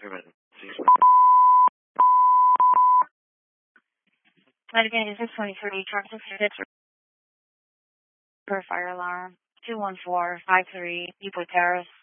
Again, this is 23 truck 66 for fire alarm 21453 Newport Terrace.